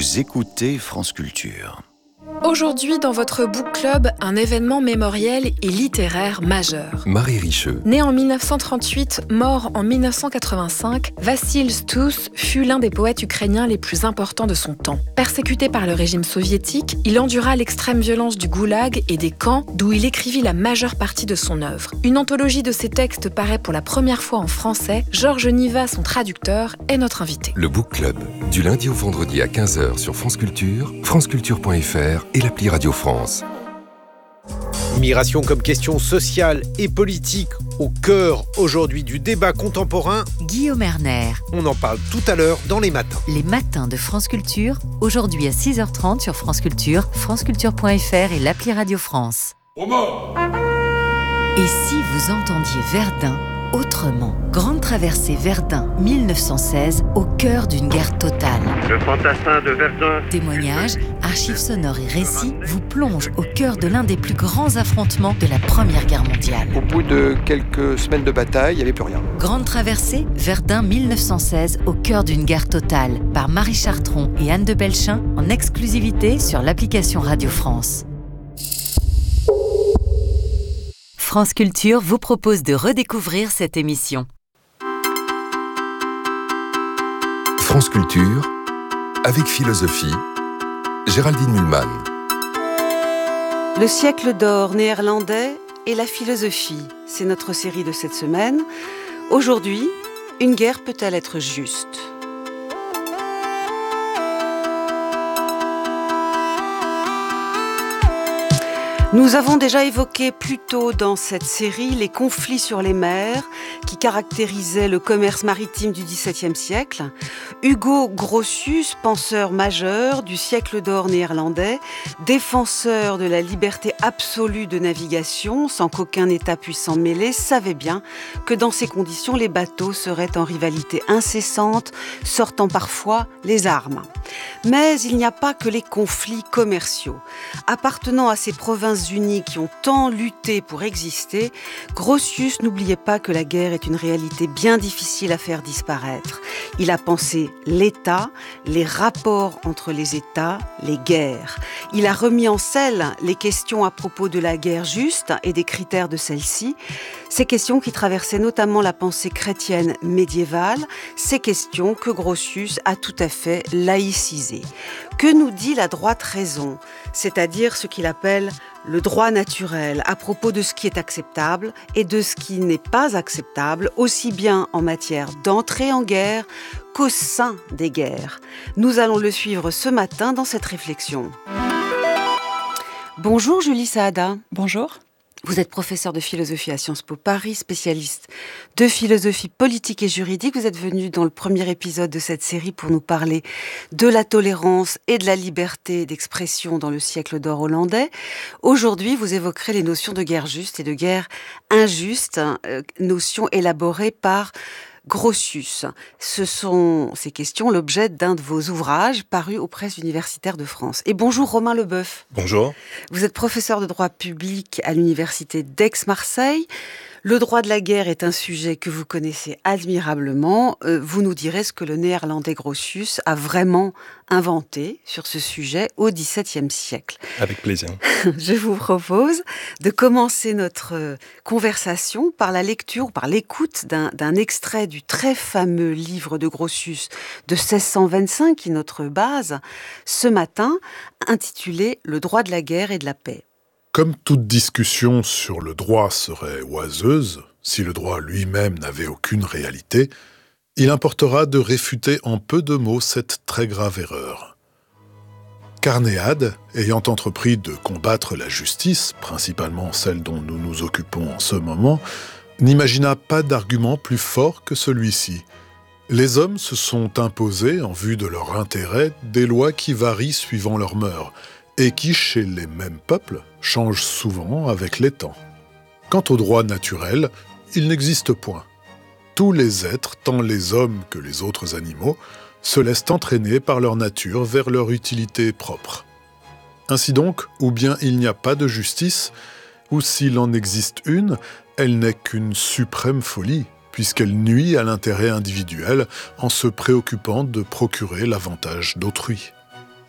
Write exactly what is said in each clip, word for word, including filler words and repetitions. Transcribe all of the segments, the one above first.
Vous écoutez France Culture. Aujourd'hui, dans votre book club, un événement mémoriel et littéraire majeur. Marie Richeux. Né en mille neuf cent trente-huit, mort en mille neuf cent quatre-vingt-cinq, Vassil Stous fut l'un des poètes ukrainiens les plus importants de son temps. Persécuté par le régime soviétique, il endura l'extrême violence du goulag et des camps d'où il écrivit la majeure partie de son œuvre. Une anthologie de ses textes paraît pour la première fois en français. Georges Niva, son traducteur, est notre invité. Le book club, du lundi au vendredi à quinze heures sur France Culture, franceculture point f r et l'appli Radio France. Migration comme question sociale et politique au cœur aujourd'hui du débat contemporain. Guillaume Erner. On en parle tout à l'heure dans Les Matins. Les Matins de France Culture, aujourd'hui à six heures trente sur France Culture, franceculture point f r et l'appli Radio France. Romain. Et si vous entendiez Verdun autrement? Grande traversée Verdun mille neuf cent seize, au cœur d'une guerre totale. Le fantassin de Verdun. Témoignages, archives sonores et récits vous plongent au cœur de l'un des plus grands affrontements de la Première Guerre mondiale. Au bout de quelques semaines de bataille, il n'y avait plus rien. Grande traversée Verdun mille neuf cent seize, au cœur d'une guerre totale, par Marie Chartron et Anne de Belchin, en exclusivité sur l'application Radio France. France Culture vous propose de redécouvrir cette émission. France Culture, avec philosophie, Géraldine Mühlmann. Le siècle d'or néerlandais et la philosophie, c'est notre série de cette semaine. Aujourd'hui, une guerre peut-elle être juste ? Nous avons déjà évoqué plus tôt dans cette série les conflits sur les mers qui caractérisaient le commerce maritime du dix-septième siècle. Hugo Grotius, penseur majeur du siècle d'or néerlandais, défenseur de la liberté absolue de navigation sans qu'aucun État puisse s'en mêler, savait bien que dans ces conditions, les bateaux seraient en rivalité incessante, sortant parfois les armes. Mais il n'y a pas que les conflits commerciaux. Appartenant à ces provinces unies qui ont tant lutté pour exister, Grotius n'oubliait pas que la guerre est une réalité bien difficile à faire disparaître. Il a pensé l'État, les rapports entre les États, les guerres. Il a remis en selle les questions à propos de la guerre juste et des critères de celle-ci, ces questions qui traversaient notamment la pensée chrétienne médiévale, ces questions que Grotius a tout à fait laïcisées. Que nous dit la droite raison, c'est-à-dire ce qu'il appelle le droit naturel à propos de ce qui est acceptable et de ce qui n'est pas acceptable, aussi bien en matière d'entrée en guerre qu'au sein des guerres. Nous allons le suivre ce matin dans cette réflexion. Bonjour Julie Saada. Bonjour. Vous êtes professeur de philosophie à Sciences Po Paris, spécialiste de philosophie politique et juridique. Vous êtes venu dans le premier épisode de cette série pour nous parler de la tolérance et de la liberté d'expression dans le siècle d'or hollandais. Aujourd'hui, vous évoquerez les notions de guerre juste et de guerre injuste, euh, notions élaborées par Grotius. Ce sont ces questions l'objet d'un de vos ouvrages parus aux presses universitaires de France. Et bonjour Romain Leboeuf. Bonjour. Vous êtes professeur de droit public à l'université d'Aix-Marseille. Le droit de la guerre est un sujet que vous connaissez admirablement. Euh, vous nous direz ce que le néerlandais Grotius a vraiment inventé sur ce sujet au dix-septième siècle. Avec plaisir. Je vous propose de commencer notre conversation par la lecture, par l'écoute d'un, d'un extrait du très fameux livre de Grotius de seize cent vingt-cinq, qui est notre base, ce matin, intitulé « Le droit de la guerre et de la paix ». Comme toute discussion sur le droit serait oiseuse, si le droit lui-même n'avait aucune réalité, il importera de réfuter en peu de mots cette très grave erreur. Carnéade, ayant entrepris de combattre la justice, principalement celle dont nous nous occupons en ce moment, n'imagina pas d'argument plus fort que celui-ci. Les hommes se sont imposés, en vue de leur intérêt, des lois qui varient suivant leurs mœurs, et qui, chez les mêmes peuples, changent souvent avec les temps. Quant au droit naturel, il n'existe point. Tous les êtres, tant les hommes que les autres animaux, se laissent entraîner par leur nature vers leur utilité propre. Ainsi donc, ou bien il n'y a pas de justice, ou s'il en existe une, elle n'est qu'une suprême folie, puisqu'elle nuit à l'intérêt individuel en se préoccupant de procurer l'avantage d'autrui.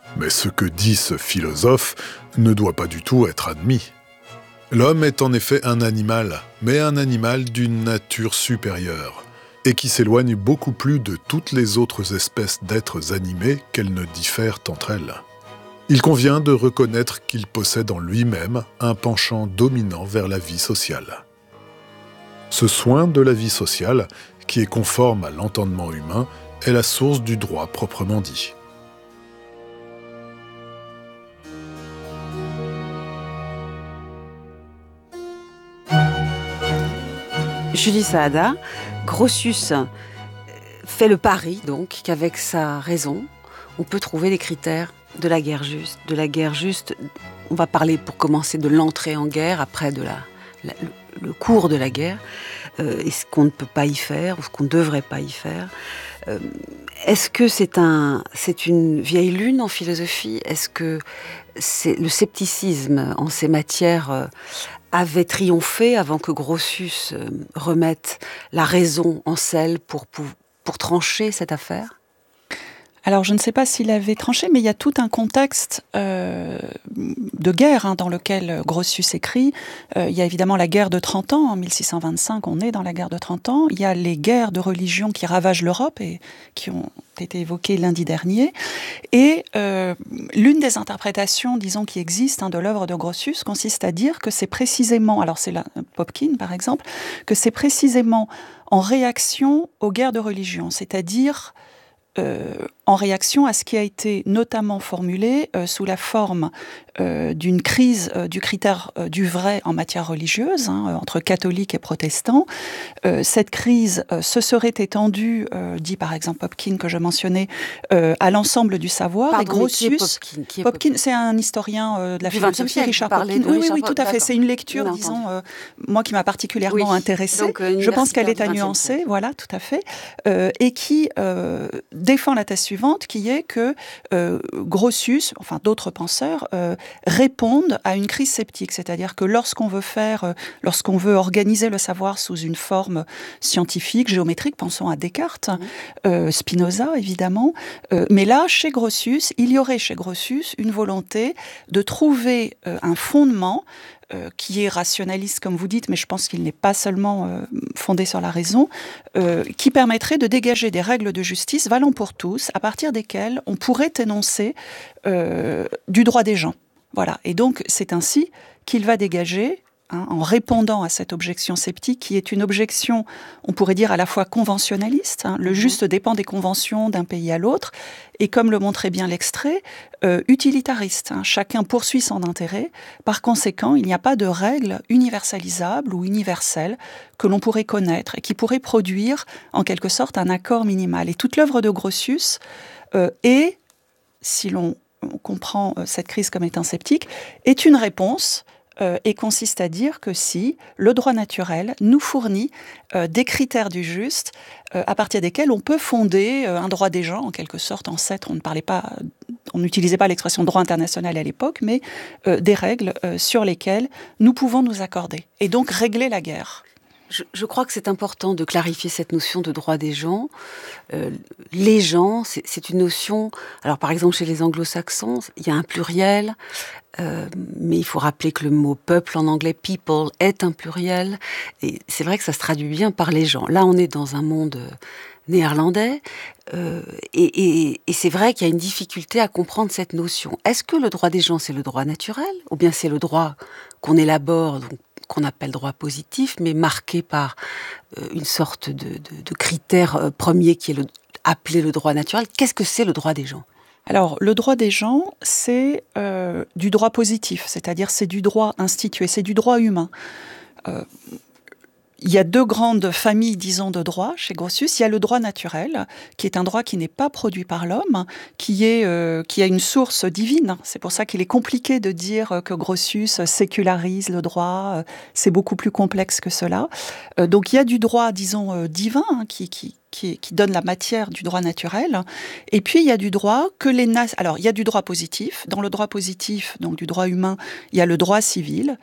Mais ce que dit ce philosophe ne doit pas du tout être admis. L'homme est en effet un animal, mais un animal d'une nature supérieure, et qui s'éloigne beaucoup plus de toutes les autres espèces d'êtres animés qu'elles ne diffèrent entre elles. Il convient de reconnaître qu'il possède en lui-même un penchant dominant vers la vie sociale. Ce soin de la vie sociale, qui est conforme à l'entendement humain, est la source du droit proprement dit. Julie Saada, Grotius fait le pari donc qu'avec sa raison, on peut trouver les critères de la guerre juste. De la guerre juste, on va parler pour commencer de l'entrée en guerre, après de la, la, le, le cours de la guerre, euh, et ce qu'on ne peut pas y faire, ou ce qu'on ne devrait pas y faire. Euh, est-ce que c'est, un, c'est une vieille lune en philosophie ? Est-ce que c'est, le scepticisme en ces matières euh, avait triomphé avant que Grotius euh, remette la raison en selle pour, pour, pour trancher cette affaire ? Alors, je ne sais pas s'il avait tranché, mais il y a tout un contexte euh, de guerre hein, dans lequel Grotius écrit. Euh, il y a évidemment la guerre de trente ans, en mille six cent vingt-cinq, on est dans la guerre de trente ans. Il y a les guerres de religion qui ravagent l'Europe et qui ont été évoquées lundi dernier. Et euh, l'une des interprétations, disons, qui existent hein, de l'œuvre de Grotius consiste à dire que c'est précisément, alors c'est la, Popkin par exemple, que c'est précisément en réaction aux guerres de religion, c'est-à-dire Euh, en réaction à ce qui a été notamment formulé euh, sous la forme euh, d'une crise euh, du critère euh, du vrai en matière religieuse, hein, entre catholiques et protestants. Euh, cette crise euh, se serait étendue, euh, dit par exemple Popkin que je mentionnais, euh, à l'ensemble du savoir. Pardon, et Grotius, qui est Popkin, qui est Popkin, Popkin c'est un historien euh, de la du philosophie, vingtième siècle, Richard parlez Popkin. de Oui, Richard oui, oui, tout à fait. d'accord. C'est une lecture, Bien disons, entendu. euh, moi qui m'a particulièrement Oui. intéressée. Donc, euh, je pense qu'elle est universitaire du à vingtième nuancer, voilà, tout à fait, euh, et qui euh, défend la thèse suivante, qui est que euh, Grotius, enfin d'autres penseurs, euh, répondent à une crise sceptique, c'est-à-dire que lorsqu'on veut faire, euh, lorsqu'on veut organiser le savoir sous une forme scientifique, géométrique, pensons à Descartes, mmh. euh, Spinoza évidemment, euh, mais là, chez Grotius, il y aurait chez Grotius une volonté de trouver euh, un fondement Euh, qui est rationaliste, comme vous dites, mais je pense qu'il n'est pas seulement euh, fondé sur la raison, euh, qui permettrait de dégager des règles de justice valant pour tous, à partir desquelles on pourrait énoncer euh, du droit des gens. Voilà. Et donc, c'est ainsi qu'il va dégager, hein, en répondant à cette objection sceptique, qui est une objection, on pourrait dire, à la fois conventionnaliste, hein, le juste dépend des conventions d'un pays à l'autre, et comme le montrait bien l'extrait, euh, utilitariste. Hein, chacun poursuit son intérêt. Par conséquent, il n'y a pas de règle universalisable ou universelle que l'on pourrait connaître et qui pourrait produire, en quelque sorte, un accord minimal. Et toute l'œuvre de Grotius euh, est, si l'on on comprend euh, cette crise comme étant sceptique, est une réponse Euh, et consiste à dire que si le droit naturel nous fournit euh, des critères du juste euh, à partir desquels on peut fonder euh, un droit des gens, en quelque sorte, ancêtre, on ne parlait pas, on n'utilisait pas l'expression droit international à l'époque, mais euh, des règles euh, sur lesquelles nous pouvons nous accorder, et donc régler la guerre. Je, je crois que c'est important de clarifier cette notion de droit des gens. Euh, les gens, c'est, c'est une notion... Alors, par exemple, chez les anglo-saxons, il y a un pluriel, euh, mais il faut rappeler que le mot « peuple » en anglais, « people », est un pluriel. Et c'est vrai que ça se traduit bien par les gens. Là, on est dans un monde néerlandais, euh, et, et, et c'est vrai qu'il y a une difficulté à comprendre cette notion. Est-ce que le droit des gens, c'est le droit naturel, ou bien c'est le droit qu'on élabore, donc qu'on appelle droit positif, mais marqué par euh, une sorte de, de, de critère euh, premier qui est le, appelé le droit naturel. Qu'est-ce que c'est le droit des gens ? Alors, le droit des gens, c'est euh, du droit positif, c'est-à-dire c'est du droit institué, c'est du droit humain. Euh, Il y a deux grandes familles, disons, de droits chez Grotius. Il y a le droit naturel, qui est un droit qui n'est pas produit par l'homme, qui est, euh, qui a une source divine. C'est pour ça qu'il est compliqué de dire que Grotius sécularise le droit. C'est beaucoup plus complexe que cela. Euh, donc il y a du droit, disons, euh, divin, hein, qui, qui, qui, qui donne la matière du droit naturel. Et puis il y a du droit que les... Na- Alors il y a du droit positif. Dans le droit positif, donc du droit humain, il y a le droit civil.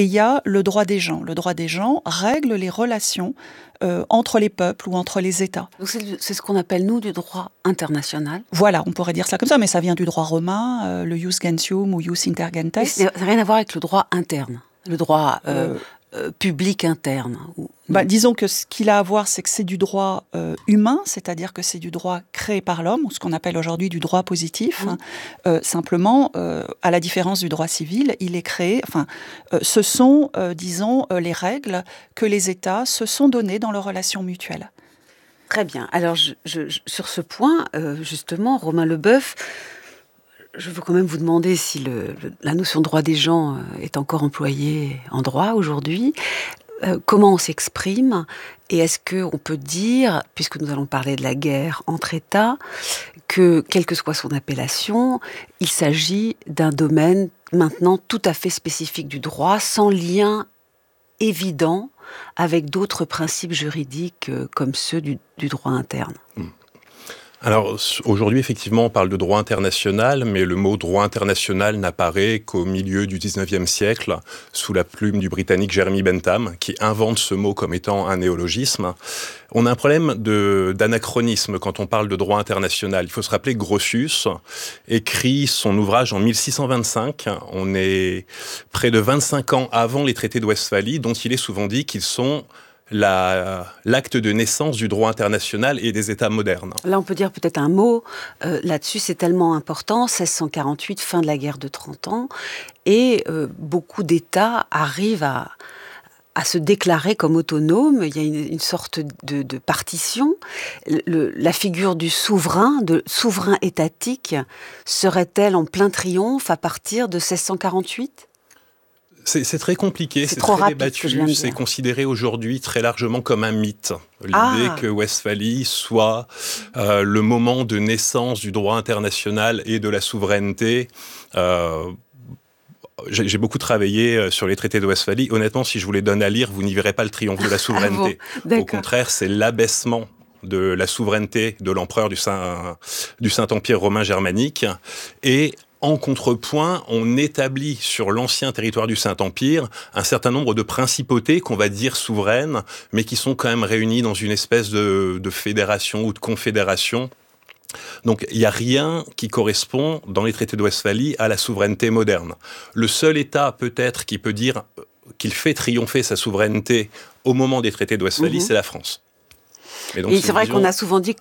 et il y a le droit des gens. Le droit des gens règle les relations euh, entre les peuples ou entre les États. Donc c'est, c'est ce qu'on appelle, nous, du droit international. Voilà, on pourrait dire ça comme ça, mais ça vient du droit romain, euh, le jus gentium ou jus inter gentes. Mais ça n'a rien à voir avec le droit interne, le droit euh, euh, euh, public interne. Ou... Bah, disons que ce qu'il a à voir, c'est que c'est du droit euh, humain, c'est-à-dire que c'est du droit créé par l'homme, ou ce qu'on appelle aujourd'hui du droit positif. Mmh. Euh, simplement, euh, à la différence du droit civil, il est créé. Enfin, euh, ce sont, euh, disons, euh, les règles que les États se sont données dans leurs relations mutuelles. Très bien. Alors, je, je, je, sur ce point, euh, justement, Romain Leboeuf, je veux quand même vous demander si le, le, la notion de droit des gens est encore employée en droit aujourd'hui. Euh, comment on s'exprime et est-ce qu'on peut dire, puisque nous allons parler de la guerre entre États, que, quelle que soit son appellation, il s'agit d'un domaine maintenant tout à fait spécifique du droit, sans lien évident avec d'autres principes juridiques euh, comme ceux du, du droit interne. Mmh. Alors, aujourd'hui, effectivement, on parle de droit international, mais le mot droit international n'apparaît qu'au milieu du dix-neuvième siècle, sous la plume du Britannique Jeremy Bentham, qui invente ce mot comme étant un néologisme. On a un problème de, d'anachronisme quand on parle de droit international. Il faut se rappeler que Grotius écrit son ouvrage en mille six cent vingt-cinq. On est près de vingt-cinq ans avant les traités de Westphalie, dont il est souvent dit qu'ils sont La, l'acte de naissance du droit international et des États modernes. Là, on peut dire peut-être un mot euh, là-dessus, c'est tellement important, seize cent quarante-huit, fin de la guerre de trente ans, et euh, beaucoup d'États arrivent à, à se déclarer comme autonomes. Il y a une, une sorte de, de partition. Le, la figure du souverain, de souverain étatique, serait-elle en plein triomphe à partir de seize cent quarante-huit ? C'est, c'est très compliqué, c'est, c'est très débattu, c'est considéré aujourd'hui très largement comme un mythe. L'idée ah. que Westphalie soit euh, le moment de naissance du droit international et de la souveraineté. Euh, j'ai, j'ai beaucoup travaillé sur les traités de Westphalie. Honnêtement, si je vous les donne à lire, vous n'y verrez pas le triomphe de la souveraineté. Ah bon, au contraire, c'est l'abaissement de la souveraineté de l'empereur du, Saint, du Saint-Empire romain germanique. Et en contrepoint, on établit sur l'ancien territoire du Saint-Empire un certain nombre de principautés qu'on va dire souveraines, mais qui sont quand même réunies dans une espèce de, de fédération ou de confédération. Donc il n'y a rien qui correspond dans les traités de Westphalie à la souveraineté moderne. Le seul État peut-être qui peut dire qu'il fait triompher sa souveraineté au moment des traités de Westphalie, mmh. c'est la France. Et, donc, et c'est, c'est vrai vision... qu'on a souvent dit